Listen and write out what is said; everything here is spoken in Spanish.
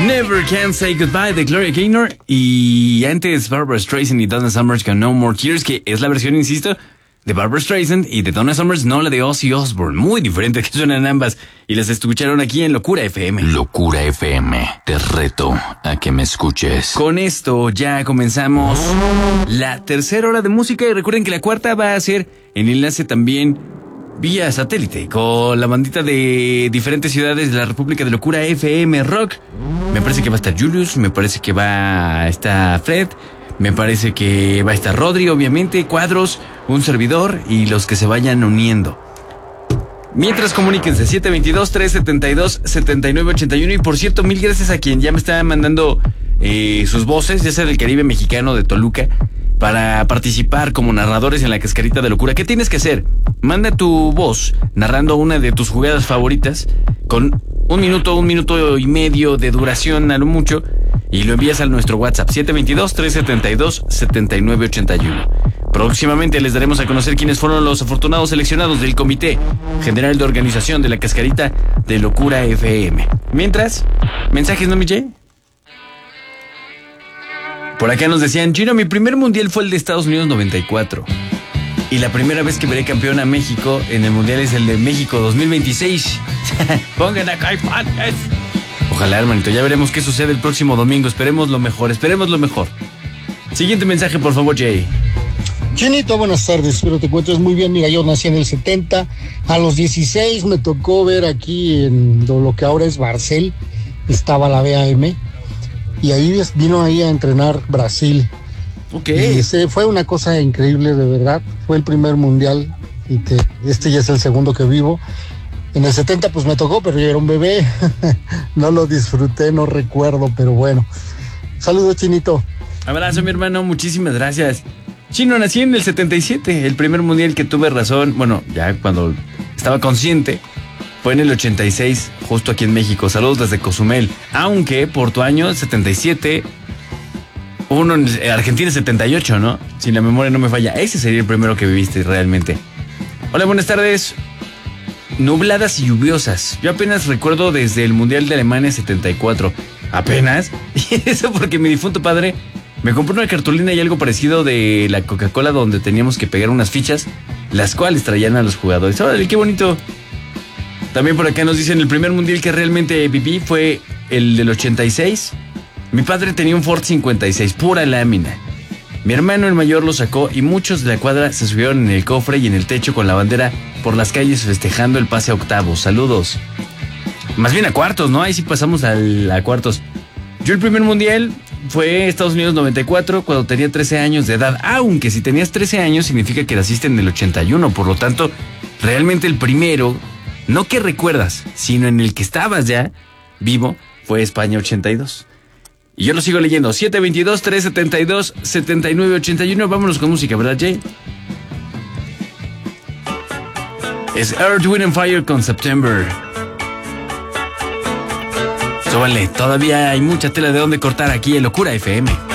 Never Can Say Goodbye de Gloria Gaynor. Y antes Barbra Streisand y Donna Summers con No More Tears, que es la versión, insisto, de Barbra Streisand y de Donna Summers, no la de Ozzy Osbourne. Muy diferente que suenan ambas. Y las escucharon aquí en Locura FM. Locura FM, te reto a que me escuches. Con esto ya comenzamos la tercera hora de música. Y recuerden que la cuarta va a ser en enlace también vía satélite con la bandita de diferentes ciudades de la República de Locura FM Rock. Me parece que va a estar Julius, me parece que va a estar Fred, me parece que va a estar Rodri, obviamente, Cuadros, un servidor y los que se vayan uniendo. Mientras, comuníquense 722-372-7981. Y por cierto, mil gracias a quien ya me está mandando sus voces, ya sea del Caribe mexicano, de Toluca, para participar como narradores en la Cascarita de Locura. ¿Qué tienes que hacer? Manda tu voz narrando una de tus jugadas favoritas con un minuto y medio de duración a lo mucho, y lo envías a nuestro WhatsApp 722-372-7981. Próximamente les daremos a conocer quiénes fueron los afortunados seleccionados del Comité General de Organización de la Cascarita de Locura FM. Mientras, mensajes, ¿no, mi Jay? Por acá nos decían: Gino, mi primer mundial fue el de Estados Unidos 94. Y la primera vez que veré campeón a México en el mundial es el de México 2026. Pongan acá iPads. Ojalá, hermanito, ya veremos qué sucede el próximo domingo. Esperemos lo mejor. Siguiente mensaje, por favor, Jay. Chinito, buenas tardes, espero te encuentres muy bien. Mira, yo nací en el 70, a los 16 me tocó ver aquí en lo que ahora es Barcel, estaba la BAM, y ahí vino ahí a entrenar Brasil. Okay. Y fue una cosa increíble, de verdad. Fue el primer mundial y este ya es el segundo que vivo. En el 70 pues me tocó, pero yo era un bebé. No lo disfruté, no recuerdo, pero bueno. Saludos, Chinito. Abrazo, mi hermano, muchísimas gracias. Chino, nací en el 77, el primer mundial que tuve razón, bueno, ya cuando estaba consciente, fue en el 86, justo aquí en México. Saludos desde Cozumel. Aunque por tu año, 77... uno en Argentina 78, ¿no? Si la memoria no me falla. Ese sería el primero que viviste realmente. Hola, buenas tardes. Nubladas y lluviosas. Yo apenas recuerdo desde el Mundial de Alemania 74. ¿Apenas? Y eso porque mi difunto padre me compró una cartulina y algo parecido de la Coca-Cola, donde teníamos que pegar unas fichas, las cuales traían a los jugadores. ¡Órale, qué bonito! También por acá nos dicen: el primer mundial que realmente viví fue el del 86. Mi padre tenía un Ford 56, pura lámina. Mi hermano el mayor lo sacó y muchos de la cuadra se subieron en el cofre y en el techo con la bandera por las calles festejando el pase a octavos. Saludos. Más bien a cuartos, ¿no? Ahí sí pasamos a cuartos. Yo el primer mundial fue Estados Unidos 94, cuando tenía 13 años de edad. Aunque si tenías 13 años significa que naciste en el 81. Por lo tanto, realmente el primero, no que recuerdas, sino en el que estabas ya vivo, fue España 82. Y yo lo sigo leyendo. 722-372-7981. Vámonos con música, ¿verdad, Jay? Es Earth, Wind and Fire con September. Súbale, todavía hay mucha tela de donde cortar aquí en Locura FM.